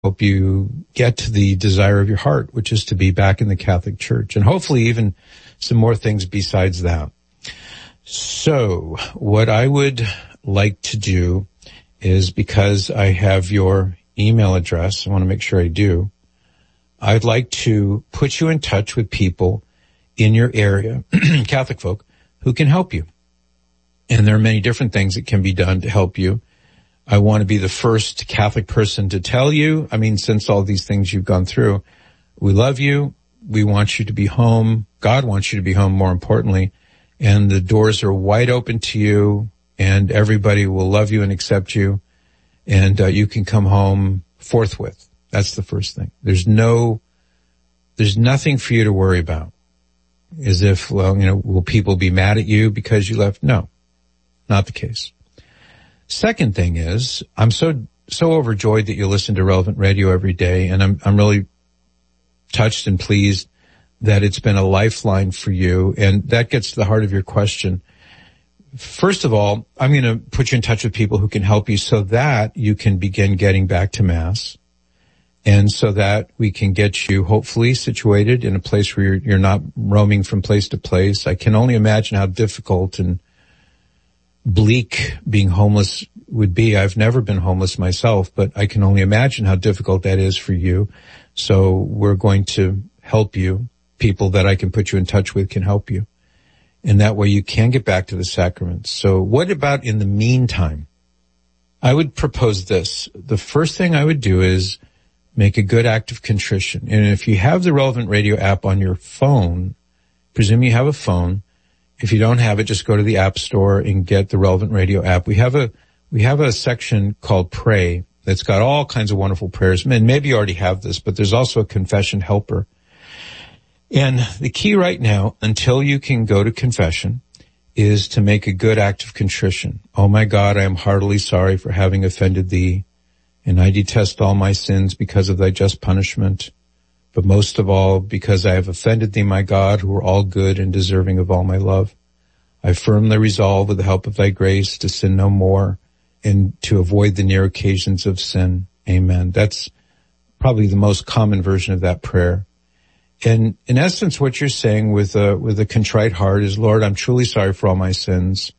help you get to the desire of your heart, which is to be back in the Catholic Church, and hopefully even some more things besides that. So what I would like to do is, because I have your email address, I want to make sure I do, I'd like to put you in touch with people in your area, Catholic folk, who can help you. And there are many different things that can be done to help you. I want to be the first Catholic person to tell you, since all these things you've gone through, we love you. We want you to be home. God wants you to be home, more importantly. And the doors are wide open to you, and everybody will love you and accept you. And you can come home forthwith. That's the first thing. There's nothing for you to worry about. As if, will people be mad at you because you left? No, not the case. Second thing is, I'm so overjoyed that you listen to Relevant Radio every day, and I'm really touched and pleased that it's been a lifeline for you, and that gets to the heart of your question. First of all, I'm going to put you in touch with people who can help you so that you can begin getting back to Mass, and so that we can get you hopefully situated in a place where you're not roaming from place to place. I can only imagine how difficult and bleak being homeless would be. I've never been homeless myself, but I can only imagine how difficult that is for you. So we're going to help you. People that I can put you in touch with can help you. And that way you can get back to the sacraments. So what about in the meantime? I would propose this. The first thing I would do is make a good act of contrition. And if you have the Relevant Radio app on your phone, presume you have a phone. If you don't have it, just go to the App Store and get the Relevant Radio app. We have a section called Pray that's got all kinds of wonderful prayers. And maybe you already have this, but there's also a confession helper. And the key right now, until you can go to confession, is to make a good act of contrition. Oh my God, I am heartily sorry for having offended thee, and I detest all my sins because of thy just punishment. But most of all, because I have offended thee, my God, who are all good and deserving of all my love. I firmly resolve, with the help of thy grace, to sin no more and to avoid the near occasions of sin. Amen. That's probably the most common version of that prayer. And in essence, what you're saying with a contrite heart is, Lord, I'm truly sorry for all my sins.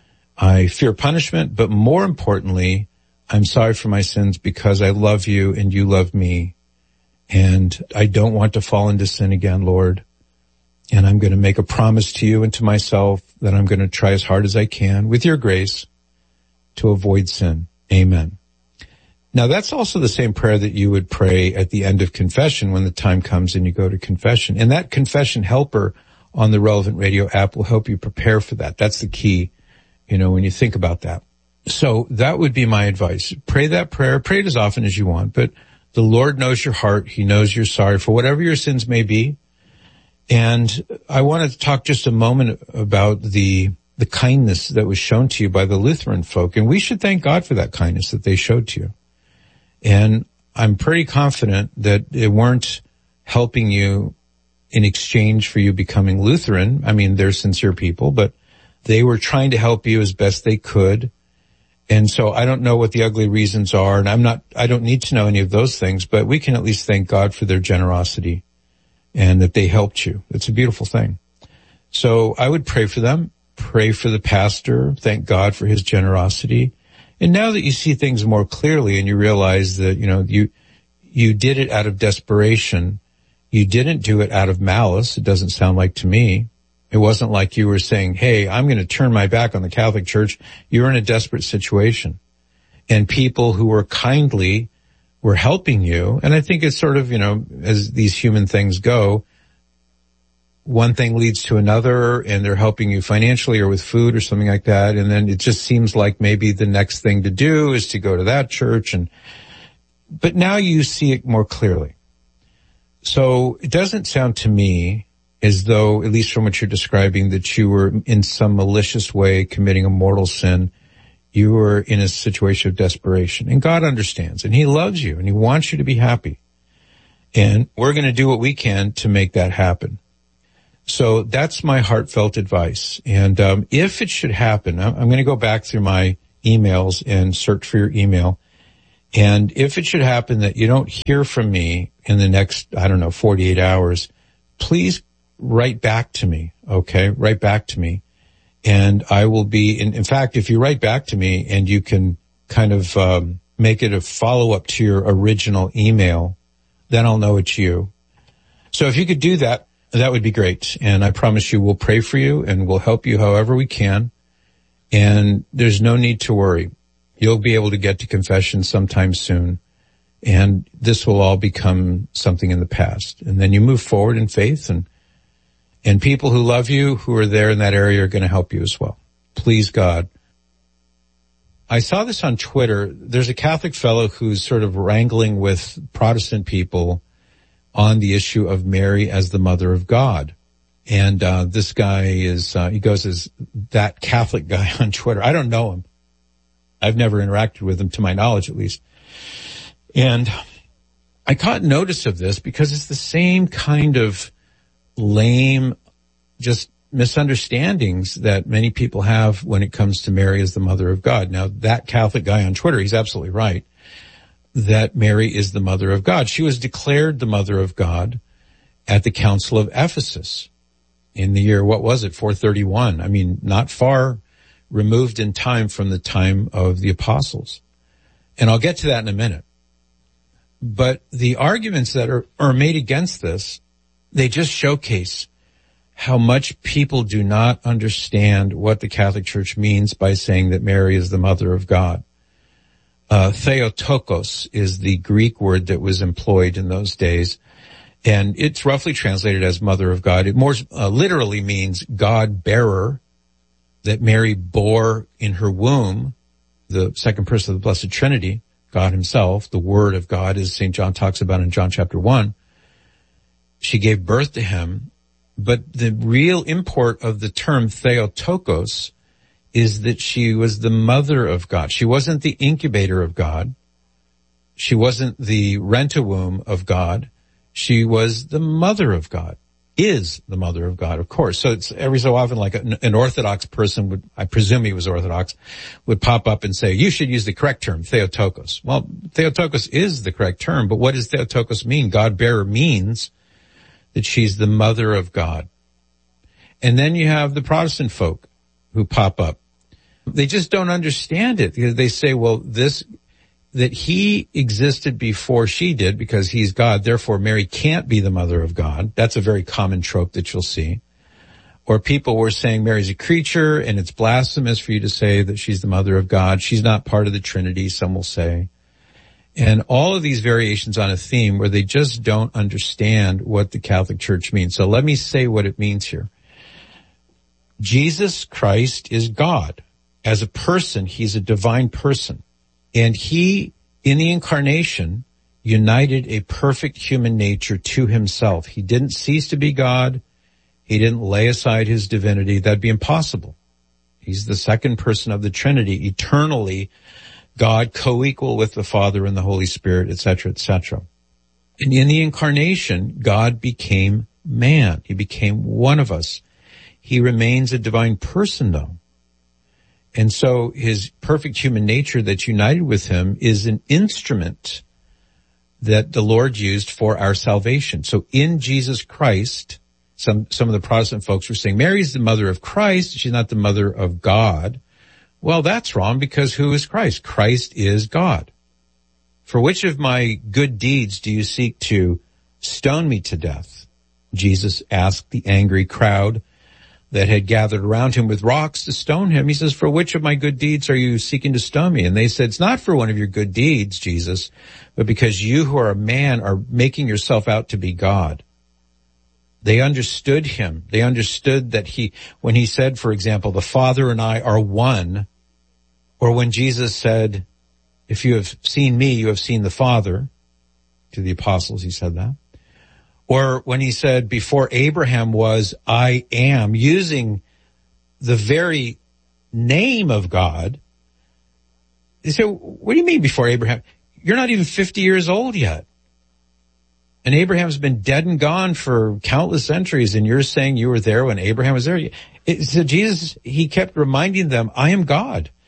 I fear punishment, but more importantly, I'm sorry for my sins because I love you and you love me. And I don't want to fall into sin again, Lord. And I'm going to make a promise to you and to myself that I'm going to try as hard as I can, with your grace, to avoid sin. Amen. Now, that's also the same prayer that you would pray at the end of confession when the time comes and you go to confession. And that confession helper on the Relevant Radio app will help you prepare for that. That's the key, when you think about that. So that would be my advice. Pray that prayer. Pray it as often as you want, but the Lord knows your heart. He knows you're sorry for whatever your sins may be. And I want to talk just a moment about the kindness that was shown to you by the Lutheran folk. And we should thank God for that kindness that they showed to you. And I'm pretty confident that it weren't helping you in exchange for you becoming Lutheran. They're sincere people, but they were trying to help you as best they could. And so I don't know what the ugly reasons are, and I don't need to know any of those things, but we can at least thank God for their generosity and that they helped you. It's a beautiful thing. So I would pray for them, pray for the pastor, thank God for his generosity. And now that you see things more clearly and you realize that, you did it out of desperation, you didn't do it out of malice, it doesn't sound like to me. It wasn't like you were saying, hey, I'm going to turn my back on the Catholic Church. You're in a desperate situation. And people who were kindly were helping you. And I think it's sort of, as these human things go, one thing leads to another, and they're helping you financially or with food or something like that. And then it just seems like maybe the next thing to do is to go to that church. But now you see it more clearly. So it doesn't sound to me as though, at least from what you're describing, that you were in some malicious way committing a mortal sin. You were in a situation of desperation. And God understands, and he loves you, and he wants you to be happy. And we're going to do what we can to make that happen. So that's my heartfelt advice. And if it should happen, I'm going to go back through my emails and search for your email. And if it should happen that you don't hear from me in the next, 48 hours, please write back to me, okay? Write back to me. And I will be, in fact, if you write back to me and you can kind of make it a follow-up to your original email, then I'll know it's you. So if you could do that, that would be great. And I promise you we'll pray for you and we'll help you however we can. And there's no need to worry. You'll be able to get to confession sometime soon. And this will all become something in the past. And then you move forward in faith, and people who love you, who are there in that area, are going to help you as well. Please, God. I saw this on Twitter. There's a Catholic fellow who's sort of wrangling with Protestant people on the issue of Mary as the Mother of God. And this guy is, he goes as that Catholic guy on Twitter. I don't know him. I've never interacted with him, to my knowledge at least. And I caught notice of this because it's the same kind of lame, just misunderstandings that many people have when it comes to Mary as the Mother of God. Now, that Catholic guy on Twitter, he's absolutely right that Mary is the Mother of God. She was declared the Mother of God at the Council of Ephesus in the year, 431? I mean, not far removed in time from the time of the apostles. And I'll get to that in a minute. But the arguments that are made against this, they just showcase how much people do not understand what the Catholic Church means by saying that Mary is the Mother of God. Theotokos is the Greek word that was employed in those days, and it's roughly translated as Mother of God. It more literally means God-bearer, that Mary bore in her womb the second person of the Blessed Trinity, God himself, the Word of God, as St. John talks about in John chapter 1. She gave birth to him. But the real import of the term Theotokos is that she was the mother of God. She wasn't the incubator of God. She wasn't the rent-a-womb of God. She was the mother of God, is the mother of God, of course. So it's every so often like an Orthodox person would, I presume he was Orthodox, would pop up and say, you should use the correct term, Theotokos. Well, Theotokos is the correct term, but what does Theotokos mean? God-bearer means that she's the mother of God. And then you have the Protestant folk who pop up. They just don't understand it because they say, well, that he existed before she did because he's God, therefore Mary can't be the mother of God. That's a very common trope that you'll see. Or people were saying Mary's a creature and it's blasphemous for you to say that she's the mother of God. She's not part of the Trinity, some will say. And all of these variations on a theme where they just don't understand what the Catholic Church means. So let me say what it means here. Jesus Christ is God. As a person, he's a divine person. And he, in the incarnation, united a perfect human nature to himself. He didn't cease to be God. He didn't lay aside his divinity. That'd be impossible. He's the second person of the Trinity, eternally God, co-equal with the Father and the Holy Spirit, etc., etc. And in the incarnation, God became man. He became one of us. He remains a divine person, though. And so his perfect human nature that's united with him is an instrument that the Lord used for our salvation. So in Jesus Christ, some of the Protestant folks were saying, Mary's the mother of Christ. She's not the mother of God. Well, that's wrong because who is Christ? Christ is God. For which of my good deeds do you seek to stone me to death? Jesus asked the angry crowd that had gathered around him with rocks to stone him. He says, for which of my good deeds are you seeking to stone me? And they said, it's not for one of your good deeds, Jesus, but because you who are a man are making yourself out to be God. They understood him. They understood that when he said, for example, the Father and I are one, or when Jesus said, if you have seen me, you have seen the Father, to the apostles he said that. Or when he said, before Abraham was, I am, using the very name of God. They say, what do you mean before Abraham? You're not even 50 years old yet. And Abraham's been dead and gone for countless centuries, and you're saying you were there when Abraham was there. So Jesus, he kept reminding them, I am God.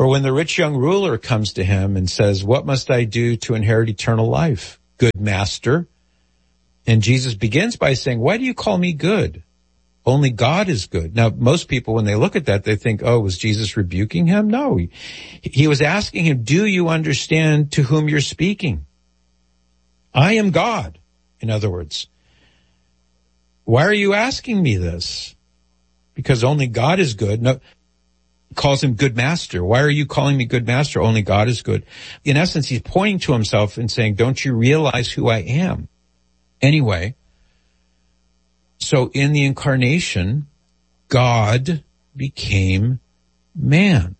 Or when the rich young ruler comes to him and says, what must I do to inherit eternal life? Good master. And Jesus begins by saying, why do you call me good? Only God is good. Now, most people, when they look at that, they think, oh, was Jesus rebuking him? No. He was asking him, do you understand to whom you're speaking? I am God, in other words. Why are you asking me this? Because only God is good. No, calls him good master. Why are you calling me good master? Only God is good. In essence, he's pointing to himself and saying, don't you realize who I am? Anyway, so in the incarnation, God became man.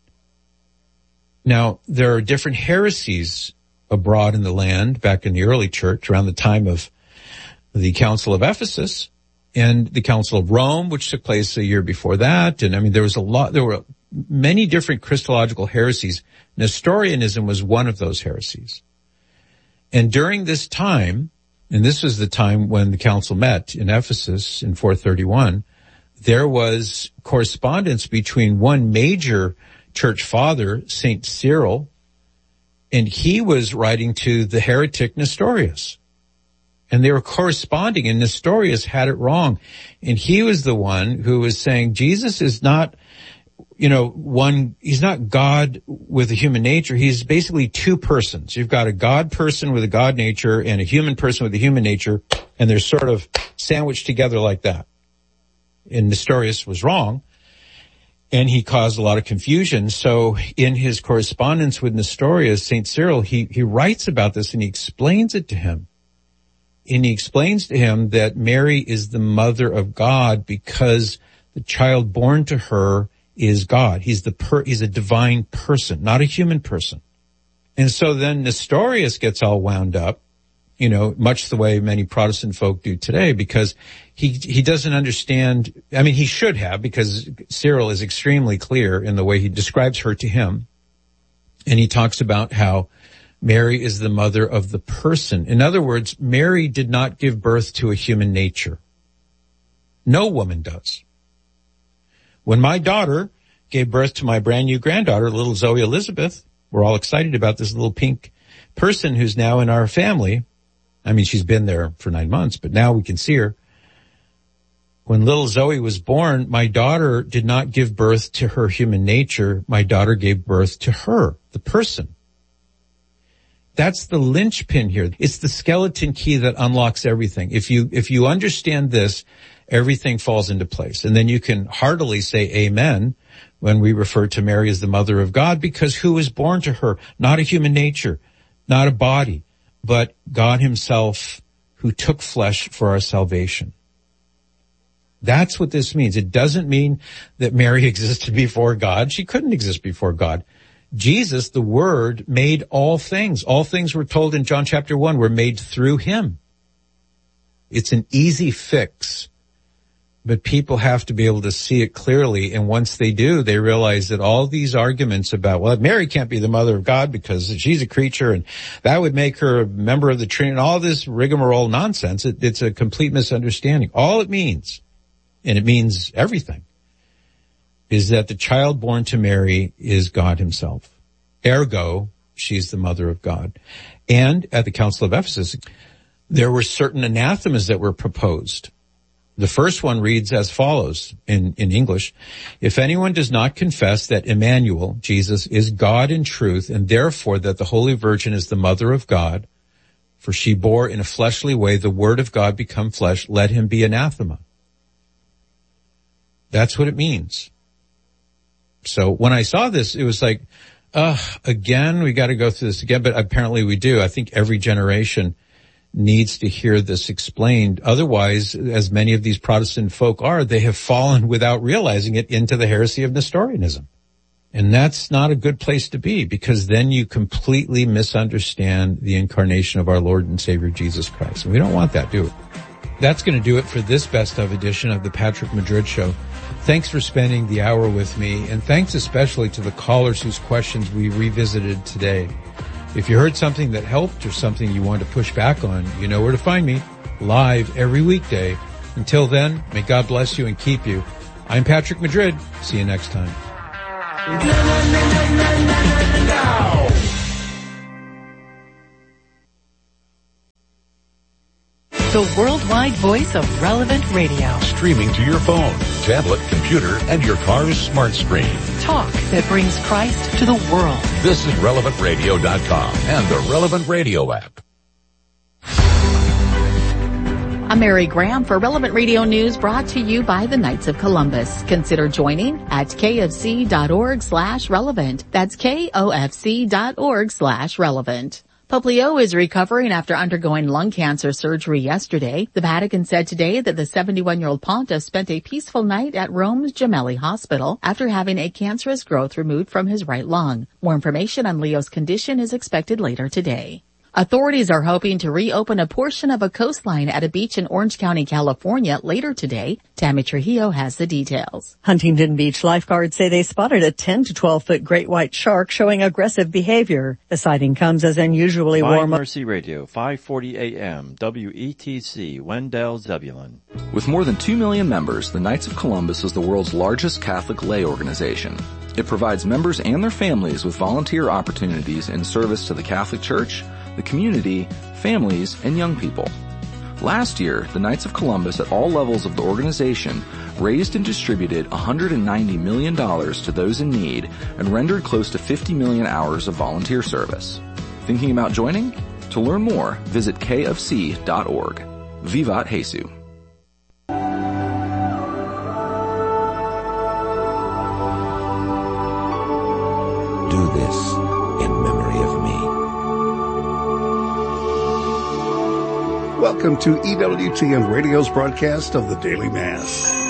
Now, there are different heresies abroad in the land back in the early church around the time of the Council of Ephesus and the Council of Rome, which took place a year before that. And I mean, there were many different Christological heresies. Nestorianism was one of those heresies. And during this time, and this was the time when the council met in Ephesus in 431, there was correspondence between one major church father, Saint Cyril, and he was writing to the heretic Nestorius. And they were corresponding, and Nestorius had it wrong. And he was the one who was saying, Jesus is not, he's not God with a human nature. He's basically two persons. You've got a God person with a God nature and a human person with a human nature, and they're sort of sandwiched together like that. And Nestorius was wrong, and he caused a lot of confusion. So in his correspondence with Nestorius, St. Cyril, he writes about this and he explains it to him. And he explains to him that Mary is the mother of God because the child born to her is God. He's a divine person, not a human person. And so then Nestorius gets all wound up, much the way many Protestant folk do today, because he doesn't understand. I mean, he should have, because Cyril is extremely clear in the way he describes her to him. And he talks about how Mary is the mother of the person. In other words, Mary did not give birth to a human nature. No woman does. When my daughter gave birth to my brand new granddaughter, little Zoe Elizabeth, we're all excited about this little pink person who's now in our family. I mean, she's been there for 9 months, but now we can see her. When little Zoe was born, my daughter did not give birth to her human nature. My daughter gave birth to her, the person. That's the linchpin here. It's the skeleton key that unlocks everything. If you understand this, everything falls into place. And then you can heartily say amen when we refer to Mary as the mother of God, because who was born to her? Not a human nature, not a body, but God himself who took flesh for our salvation. That's what this means. It doesn't mean that Mary existed before God. She couldn't exist before God. Jesus, the Word, made all things. All things were told in John chapter 1 were made through him. It's an easy fix, but people have to be able to see it clearly. And once they do, they realize that all these arguments about, well, Mary can't be the mother of God because she's a creature and that would make her a member of the Trinity, and all this rigmarole nonsense, it's a complete misunderstanding. All it means, and it means everything, is that the child born to Mary is God himself. Ergo, she's the mother of God. And at the Council of Ephesus, there were certain anathemas that were proposed. The first one reads as follows in English: if anyone does not confess that Emmanuel, Jesus, is God in truth, and therefore that the Holy Virgin is the mother of God, for she bore in a fleshly way the Word of God become flesh, let him be anathema. That's what it means. So when I saw this, it was like, again, we got to go through this again, but apparently we do. I think every generation needs to hear this explained. Otherwise, as many of these Protestant folk are, they have fallen without realizing it into the heresy of Nestorianism. And that's not a good place to be, because then you completely misunderstand the incarnation of our Lord and Savior Jesus Christ. And we don't want that, do we? That's going to do it for this best of edition of the Patrick Madrid Show. Thanks for spending the hour with me, and thanks especially to the callers whose questions we revisited today. If you heard something that helped or something you want to push back on, you know where to find me, live every weekday. Until then, may God bless you and keep you. I'm Patrick Madrid. See you next time. The worldwide voice of Relevant Radio. Streaming to your phone, tablet, computer, and your car's smart screen. Talk that brings Christ to the world. This is RelevantRadio.com and the Relevant Radio app. I'm Mary Graham for Relevant Radio News, brought to you by the Knights of Columbus. Consider joining at kfc.org/relevant. That's kofc.org/relevant. Pope Leo is recovering after undergoing lung cancer surgery yesterday. The Vatican said today that the 71-year-old pontiff spent a peaceful night at Rome's Gemelli Hospital after having a cancerous growth removed from his right lung. More information on Leo's condition is expected later today. Authorities are hoping to reopen a portion of a coastline at a beach in Orange County, California later today. Tammy Trujillo has the details. Huntington Beach lifeguards say they spotted a 10 to 12-foot great white shark showing aggressive behavior. The sighting comes as unusually warm. Mercy Radio, 540 AM, WETC, Wendell, Zebulon. With more than 2 million members, the Knights of Columbus is the world's largest Catholic lay organization. It provides members and their families with volunteer opportunities in service to the Catholic Church, the community, families, and young people. Last year, the Knights of Columbus at all levels of the organization raised and distributed $190 million to those in need and rendered close to 50 million hours of volunteer service. Thinking about joining? To learn more, visit kfc.org. Vivat Jesus. Do this in memory of me. Welcome to EWTN Radio's broadcast of the Daily Mass.